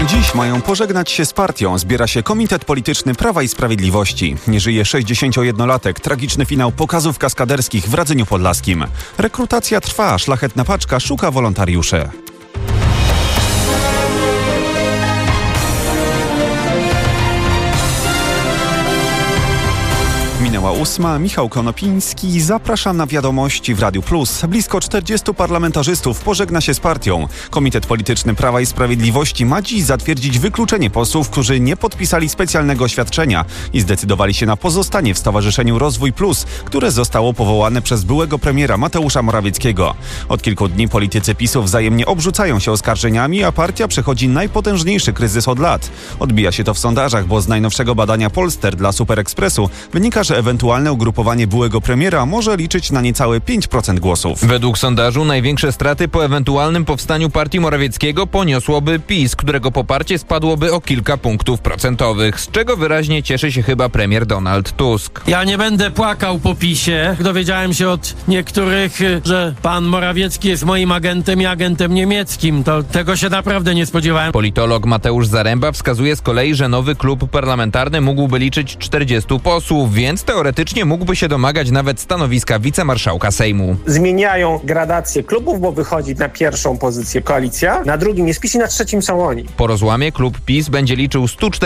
Dziś mają pożegnać się z partią. Zbiera się Komitet Polityczny Prawa i Sprawiedliwości. Nie żyje 61-latek. Tragiczny finał pokazów kaskaderskich w Radzeniu Podlaskim. Rekrutacja trwa. Szlachetna Paczka szuka wolontariuszy. Minęła 8. Michał Konopiński. Zapraszam na wiadomości w Radiu Plus. Blisko 40 parlamentarzystów pożegna się z partią. Komitet Polityczny Prawa i Sprawiedliwości ma dziś zatwierdzić wykluczenie posłów, którzy nie podpisali specjalnego oświadczenia i zdecydowali się na pozostanie w Stowarzyszeniu Rozwój Plus, które zostało powołane przez byłego premiera Mateusza Morawieckiego. Od kilku dni politycy PiS-u wzajemnie obrzucają się oskarżeniami, a partia przechodzi najpotężniejszy kryzys od lat. Odbija się to w sondażach, bo z najnowszego badania Polster dla Super Expressu wynika, że ewentualne ugrupowanie byłego premiera może liczyć na niecałe 5% głosów. Według sondażu największe straty po ewentualnym powstaniu partii Morawieckiego poniosłoby PiS, którego poparcie spadłoby o kilka punktów procentowych, z czego wyraźnie cieszy się chyba premier Donald Tusk. Ja nie będę płakał po PiS-ie. Dowiedziałem się od niektórych, że pan Morawiecki jest moim agentem i agentem niemieckim. To tego się naprawdę nie spodziewałem. Politolog Mateusz Zaręba wskazuje z kolei, że nowy klub parlamentarny mógłby liczyć 40 posłów, więc teoretycznie mógłby się domagać nawet stanowiska wicemarszałka Sejmu. Zmieniają gradację klubów, bo wychodzi na pierwszą pozycję koalicja, na drugim jest PiS i na trzecim są oni. Po rozłamie klub PiS będzie liczył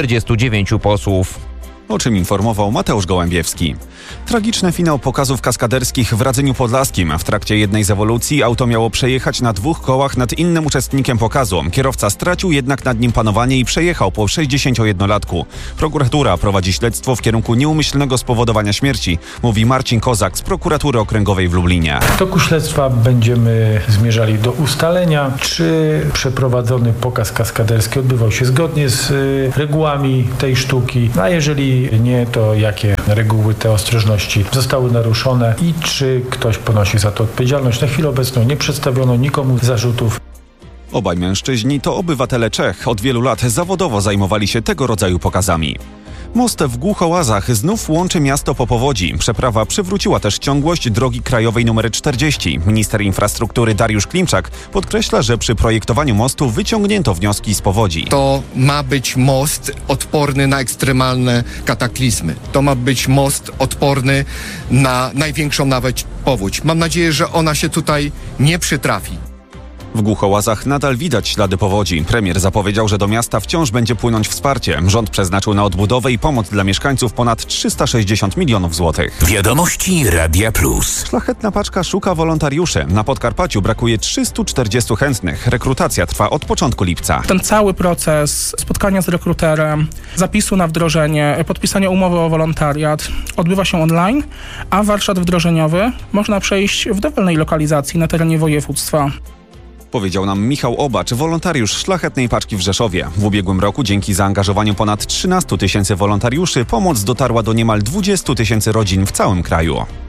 149 posłów. O czym informował Mateusz Gołębiewski. Tragiczny finał pokazów kaskaderskich w Radzeniu Podlaskim. W trakcie jednej z ewolucji auto miało przejechać na 2 kołach nad innym uczestnikiem pokazu. Kierowca stracił jednak nad nim panowanie i przejechał po 61-latku. Prokuratura prowadzi śledztwo w kierunku nieumyślnego spowodowania śmierci, mówi Marcin Kozak z Prokuratury Okręgowej w Lublinie. W toku śledztwa będziemy zmierzali do ustalenia, czy przeprowadzony pokaz kaskaderski odbywał się zgodnie z regułami tej sztuki, a jeżeli nie, to jakie reguły te ostrożności zostały naruszone i czy ktoś ponosi za to odpowiedzialność. Na chwilę obecną nie przedstawiono nikomu zarzutów. Obaj mężczyźni to obywatele Czech. Od wielu lat zawodowo zajmowali się tego rodzaju pokazami. Most w Głuchołazach znów łączy miasto po powodzi. Przeprawa przywróciła też ciągłość drogi krajowej nr 40. Minister infrastruktury Dariusz Klimczak podkreśla, że przy projektowaniu mostu wyciągnięto wnioski z powodzi. To ma być most odporny na ekstremalne kataklizmy. To ma być most odporny na największą nawet powódź. Mam nadzieję, że ona się tutaj nie przytrafi. W Głuchołazach nadal widać ślady powodzi. Premier zapowiedział, że do miasta wciąż będzie płynąć wsparcie. Rząd przeznaczył na odbudowę i pomoc dla mieszkańców ponad 360 milionów złotych. Wiadomości Radia Plus. Szlachetna Paczka szuka wolontariuszy. Na Podkarpaciu brakuje 340 chętnych. Rekrutacja trwa od początku lipca. Ten cały proces spotkania z rekruterem, zapisu na wdrożenie, podpisania umowy o wolontariat odbywa się online, a warsztat wdrożeniowy można przejść w dowolnej lokalizacji na terenie województwa. Powiedział nam Michał Obacz, wolontariusz Szlachetnej Paczki w Rzeszowie. W ubiegłym roku dzięki zaangażowaniu ponad 13 000 wolontariuszy pomoc dotarła do niemal 20 000 rodzin w całym kraju.